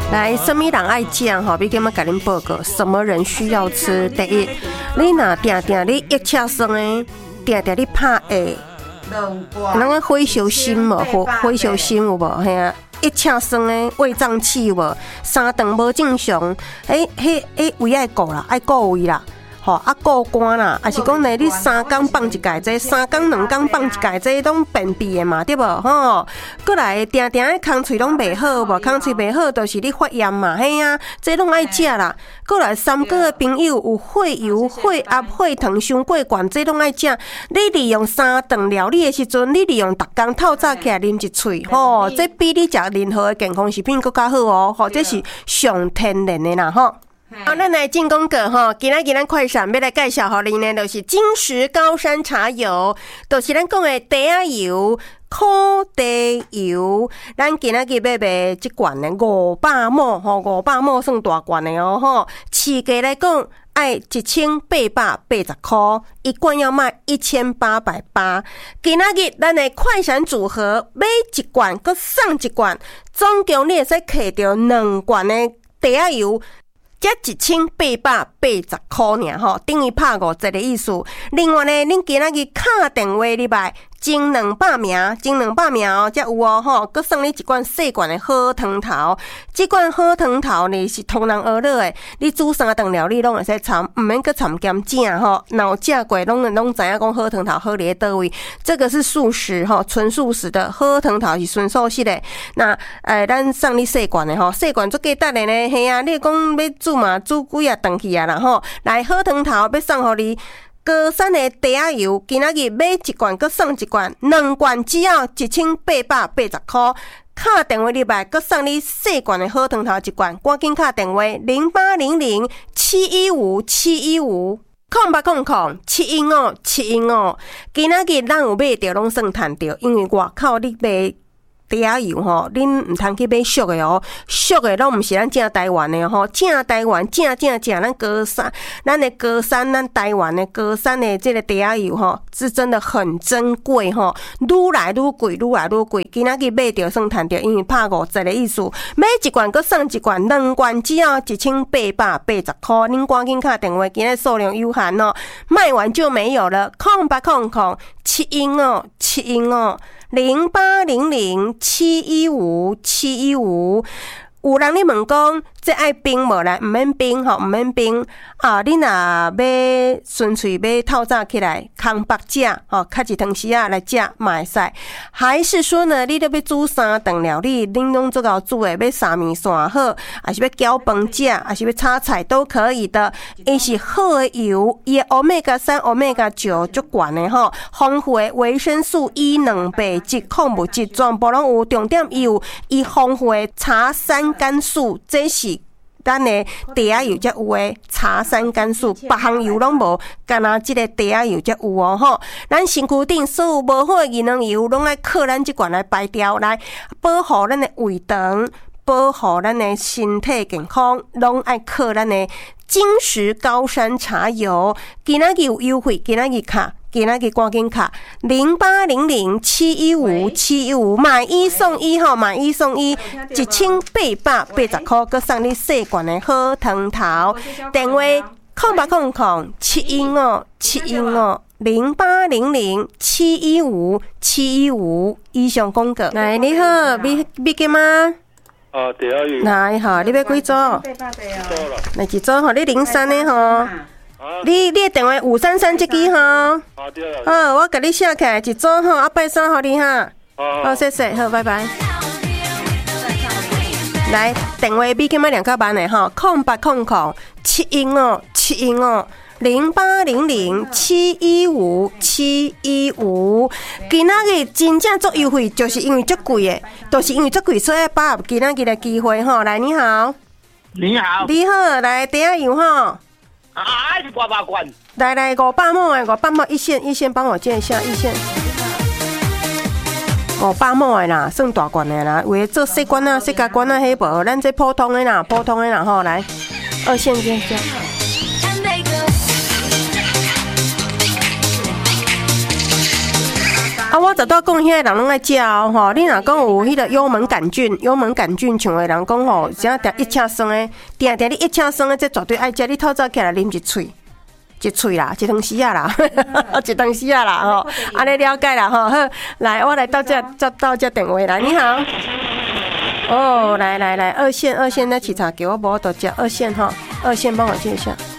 来，什么人爱食吼？比今仔甲恁报告，什么人需要吃？第一，你若定定你一车酸的，定定你拍下，那个火烧心无？火烧心有无？嘿啊！一车酸的胃胀气有无？三顿无正常，胃爱顾啦，爱顾胃啦。吼啊，顾肝啦，还是讲呢？你3天放一届，这3天2天放一届，这拢便秘的嘛，对无？吼，过来定定的空喙拢袂好，无空喙袂好，就是你发炎嘛，嘿啊，这拢爱食啦。过来3个的朋友有血油、血压、血糖伤过悬，这拢爱食。你利用3顿料理的时阵，你利用逐工透早起来啉一喙，吼，这比你食任何的健康食品更加好哦，吼，这是上天然的啦，吼。好，咱来进广告吼，今仔咱快闪要来介绍互恁呢，就是金石高山茶油，就是咱讲的茶仔油、苦茶油。咱今仔要卖即罐的500毛吼，500毛算大罐的哦吼，市价来讲爱1880块，一罐要卖1880。今仔咱的快闪组合买一罐，佮送一罐，总共你会使摕到2罐的茶仔油。才1880块尔吼，等于拍50的意思。另外呢，恁今仔打电话入来，前200名哦，才有哦吼，佮送你一罐细罐的好汤头。这罐好汤头呢是通人学乐的，你煮3顿料理拢会使掺，唔免佮掺咸正吼。若有食过，拢知影讲好汤头好伫倒位。这个是素食吼，纯素食的好汤头是纯素食的。那咱送你细罐的吼，细罐足价值的呢，嘿啊，你讲要煮嘛，煮几啊顿去啊啦吼。来好汤头要送互你。高山的茶仔油，今仔日买一罐，佮送一罐，2罐只要1880块。打电话入来，佮送你细罐的好汤头一罐，赶紧打电话0800715715。0800715715，今仔日咱有买着拢算赚着，因为外口你买茶仔油吼，恁毋通去买俗的哦，俗的拢毋是咱正台湾的吼，正台湾正咱高山，咱的高山，咱台湾的高山的这个茶仔油吼，是真的很珍贵吼，愈来愈贵，愈来愈贵。今仔日买着算赚着，因为拍50的意思，买一罐佮送一罐，2罐只要1880块，恁赶紧打电话，今日数量有限哦，卖完就没有了。0800715715。0800715715，有人咧问讲，这爱冰无来？毋免冰吼，毋免冰啊！你若要纯粹要透早起来空腹食吼，较一汤匙来食嘛会使。还是说呢，你咧要煮3顿料理，恁拢足够煮诶，要三面线好，还是要搅饭食，还是要炒菜都可以的。伊是好诶油，伊诶欧米伽3、欧米伽9足悬诶吼，丰富诶维生素 E、蛋白质、矿物质全部拢有。重点伊有伊丰富诶茶山苷素，这是。咱的茶仔油才有诶，茶山苷素，别项油拢无，干那即个茶仔油才有哦吼。咱身躯顶所有无好诶机能油，拢爱靠咱即罐来排掉，来保护咱的胃肠，保护咱的身体健康，拢爱靠咱的金石高山茶油。今仔日有优惠，今仔日卡。今仔日赶紧卡0800715715，买1送1吼，买1送1，1880块，佮送你细罐的好汤头。电话0800715715，0800715715。以上广告。来，你好，美金吗？ 茶仔油。 来哈，你要几组？来一组吼，你03的吼。你的电话533这支吼，好，我甲你写起来一组吼，啊拜三互你哈，好，谢谢，好，拜拜。来，电话比今仔2较慢的吼，0800715715，0800715715。今仔日真正做优惠，就是因为足贵的，就是因为足贵，所以把握今仔日的机会吼。来，你好， 你好， 你好，来茶仔油吼。 800罐。 来500毛的500毛一线帮我接一下一线。500毛的啦，算大罐的啦，为做细罐啊、细加罐啊，迄无，咱这普通的啦吼，来2线接一下。啊，我我十多讲遐人拢爱食哦吼。你若讲有迄个幽门杆菌像的人讲吼，只要定一车酸的，定你一车酸的，这绝对爱食。你透早起来啉一喙啦，一汤匙啊啦，一汤匙啊啦吼。安尼了解啦吼。好，来，我来到这电话来，你好。哦，来，二线，那沏茶给我无多接二线哈，二线帮我接一下。